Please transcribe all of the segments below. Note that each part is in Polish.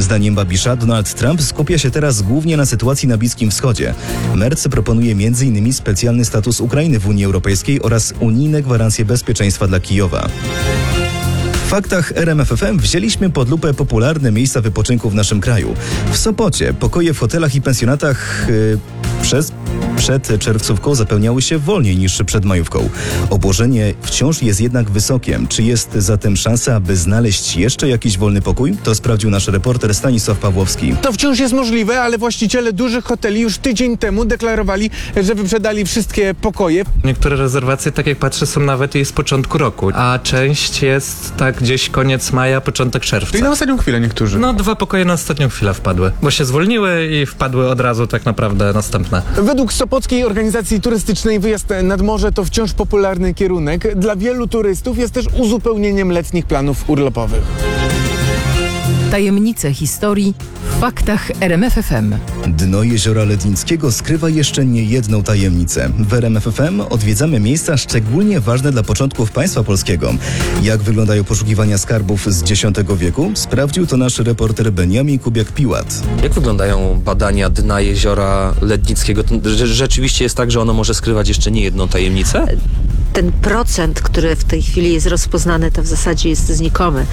Zdaniem Babisza Donald Trump skupia się teraz głównie na sytuacji na Bliskim Wschodzie. Merz proponuje m.in. specjalny status Ukrainy w Unii Europejskiej oraz unijne gwarancje bezpieczeństwa dla Kijowa. W faktach RMF FM wzięliśmy pod lupę popularne miejsca wypoczynku w naszym kraju. W Sopocie pokoje w hotelach i pensjonatach przed czerwcówką zapełniały się wolniej niż przed majówką. Obłożenie wciąż jest jednak wysokie. Czy jest zatem szansa, aby znaleźć jeszcze jakiś wolny pokój? To sprawdził nasz reporter Stanisław Pawłowski. To wciąż jest możliwe, ale właściciele dużych hoteli już tydzień temu deklarowali, że wyprzedali wszystkie pokoje. Niektóre rezerwacje, tak jak patrzę, są nawet i z początku roku, a część jest tak gdzieś koniec maja, początek czerwca. Czyli na ostatnią chwilę niektórzy. No, 2 pokoje na ostatnią chwilę wpadły, bo się zwolniły i wpadły od razu tak naprawdę następne. Według Sopockiej Organizacji Turystycznej wyjazd nad morze to wciąż popularny kierunek. Dla wielu turystów jest też uzupełnieniem letnich planów urlopowych. Tajemnice historii w faktach RMF FM. Dno jeziora Lednickiego skrywa jeszcze niejedną tajemnicę. W RMF FM odwiedzamy miejsca szczególnie ważne dla początków państwa polskiego. Jak wyglądają poszukiwania skarbów z X wieku? Sprawdził to nasz reporter Beniamin Kubiak-Piłat. Jak wyglądają badania dna jeziora Lednickiego? Rzeczywiście jest tak, że ono może skrywać jeszcze niejedną tajemnicę? Ten procent, który w tej chwili jest rozpoznany, to w zasadzie jest znikomy,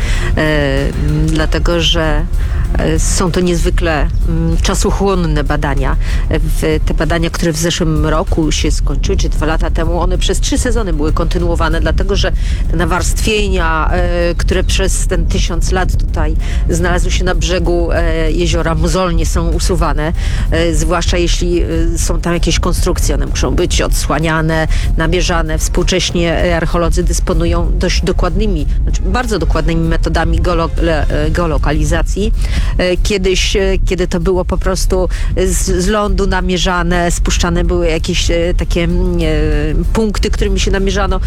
dlatego że są to niezwykle czasochłonne badania. Te badania, które w zeszłym roku się skończyły, czy 2 lata temu, one przez 3 sezony były kontynuowane, dlatego że te nawarstwienia, które przez ten 1000 lat tutaj znalazły się na brzegu jeziora, mozolnie są usuwane, zwłaszcza jeśli są tam jakieś konstrukcje, one muszą być odsłaniane, namierzane. Współcześnie archeolodzy dysponują dość dokładnymi, znaczy bardzo dokładnymi metodami geolokalizacji. Kiedyś, kiedy to było po prostu z lądu namierzane, spuszczane były jakieś takie punkty, którymi się namierzano.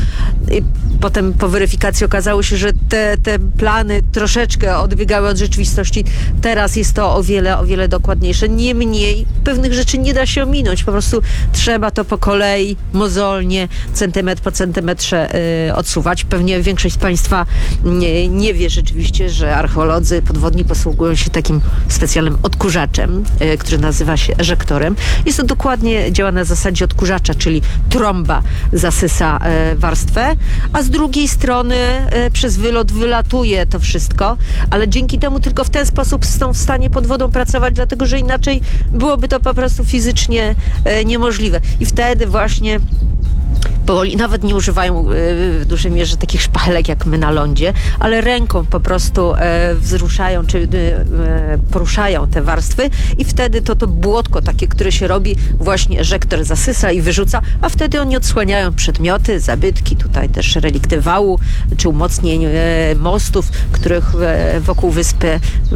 Potem po weryfikacji okazało się, że te plany troszeczkę odbiegały od rzeczywistości. Teraz jest to o wiele dokładniejsze. Niemniej pewnych rzeczy nie da się ominąć. Po prostu trzeba to po kolei, mozolnie, centymetr po centymetrze odsuwać. Pewnie większość z Państwa nie wie rzeczywiście, że archeolodzy podwodni posługują się takim specjalnym odkurzaczem, który nazywa się eżektorem. Jest to dokładnie, działa na zasadzie odkurzacza, czyli trąba zasysa warstwę, a z drugiej strony przez wylot wylatuje to wszystko, ale dzięki temu tylko w ten sposób są w stanie pod wodą pracować, dlatego że inaczej byłoby to po prostu fizycznie niemożliwe. I wtedy właśnie powoli, nawet nie używają w dużej mierze takich szpachelek jak my na lądzie, ale ręką po prostu wzruszają czy poruszają te warstwy i wtedy to błotko takie, które się robi, właśnie eżektor zasysa i wyrzuca, a wtedy oni odsłaniają przedmioty, zabytki, tutaj też relikty wału czy umocnień mostów, których wokół wyspy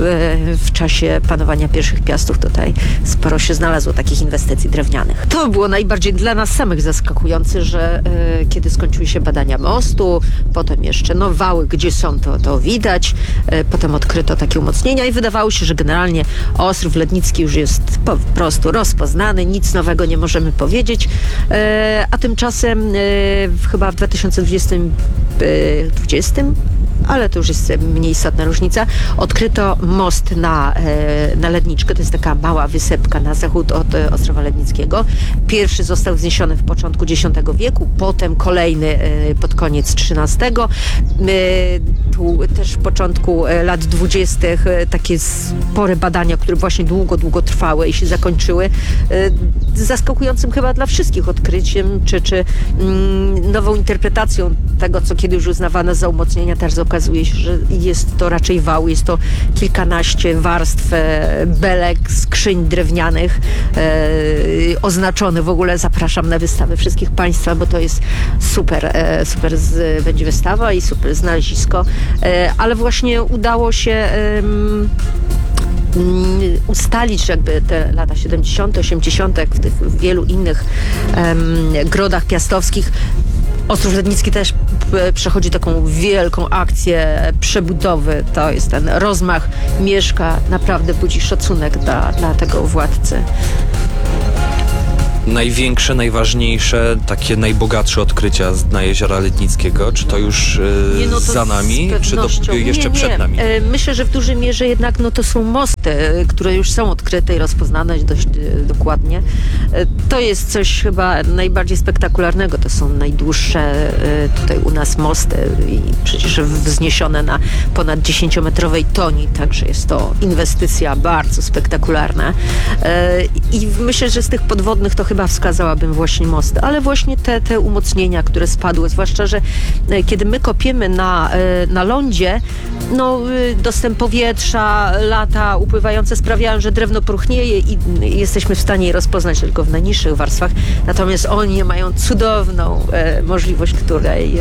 w czasie panowania pierwszych piastów tutaj sporo się znalazło takich inwestycji drewnianych. To było najbardziej dla nas samych zaskakujące, że kiedy skończyły się badania mostu, potem jeszcze wały, gdzie są, to widać. Potem odkryto takie umocnienia i wydawało się, że generalnie Ostrów Lednicki już jest po prostu rozpoznany, nic nowego nie możemy powiedzieć. A tymczasem chyba w 2020, ale to już jest mniej istotna różnica, odkryto most na Ledniczkę. To jest taka mała wysepka na zachód od Ostrowa Lednickiego. Pierwszy został wzniesiony w początku X wieku, potem kolejny pod koniec XIII. Tu też w początku lat 20. takie spore badania, które właśnie długo trwały i się zakończyły. Zaskakującym chyba dla wszystkich odkryciem, czy nową interpretacją tego, co kiedyś już uznawano za umocnienia. Teraz okazuje się, że jest to raczej wał, jest to kilkanaście warstw belek, skrzyń drewnianych oznaczone. W ogóle zapraszam na wystawę wszystkich Państwa, bo to jest super będzie wystawa i super znalezisko, ale właśnie udało się ustalić, że jakby te lata 70., 80., w tych wielu innych grodach piastowskich Ostrów Lednicki też przechodzi taką wielką akcję przebudowy. To jest ten rozmach mieszka, naprawdę budzi szacunek dla tego władcy. największe, najważniejsze, takie najbogatsze odkrycia z dna Jeziora Lednickiego? Czy to już To za nami, z czy to pewnością. jeszcze przed nami? Myślę, że w dużej mierze jednak to są mosty, które już są odkryte i rozpoznane dość dokładnie. To jest coś chyba najbardziej spektakularnego. To są najdłuższe tutaj u nas mosty i przecież wzniesione na ponad 10-metrowej toni, także jest to inwestycja bardzo spektakularna. I myślę, że z tych podwodnych to chyba wskazałabym właśnie mosty, ale właśnie te umocnienia, które spadły, zwłaszcza, że kiedy my kopiemy na lądzie, dostęp powietrza, lata upływające sprawiają, że drewno próchnieje i jesteśmy w stanie je rozpoznać tylko w najniższych warstwach. Natomiast oni mają cudowną możliwość, której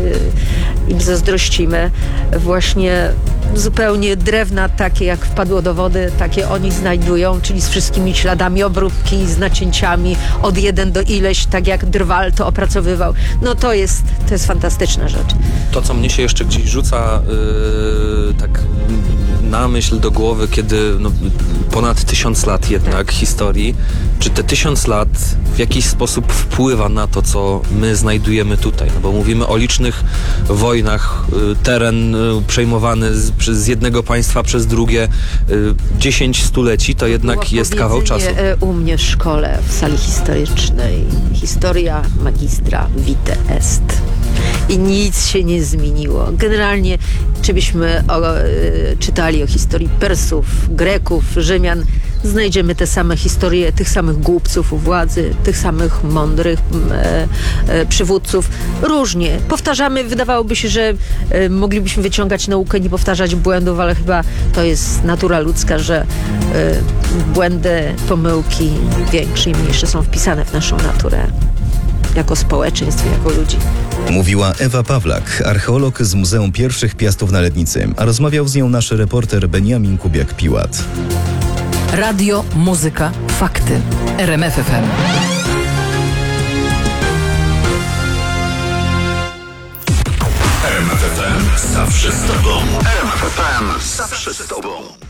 im zazdrościmy. Właśnie zupełnie drewna, takie jak wpadło do wody, takie oni znajdują, czyli z wszystkimi śladami obróbki, z nacięciami od 1 do ileś, tak jak Drwal to opracowywał. To jest fantastyczna rzecz. To, co mnie się jeszcze gdzieś rzuca tak na myśl do głowy, kiedy ponad 1000 lat jednak historii, czy te 1000 lat w jakiś sposób wpływa na to, co my znajdujemy tutaj? Bo mówimy o licznych wojnach, teren przejmowany z jednego państwa przez drugie, 10 stuleci, to jednak jest kawał czasu. U mnie w szkole, w sali historycznej, historia magistra vitae est. I nic się nie zmieniło. Generalnie, czy byśmy czytali o historii Persów, Greków, Rzymian, znajdziemy te same historie tych samych głupców u władzy, tych samych mądrych przywódców. Różnie. Powtarzamy, wydawałoby się, że moglibyśmy wyciągać naukę, nie powtarzać błędów, ale chyba to jest natura ludzka, że błędy, pomyłki większe i mniejsze są wpisane w naszą naturę. Jako społeczeństwo, jako ludzi. Mówiła Ewa Pawlak, archeolog z Muzeum Pierwszych Piastów na Lednicy, a rozmawiał z nią nasz reporter Beniamin Kubiak-Piłat. Radio, muzyka, fakty. RMF FM. RMF FM zawsze z tobą. RMF FM zawsze z tobą.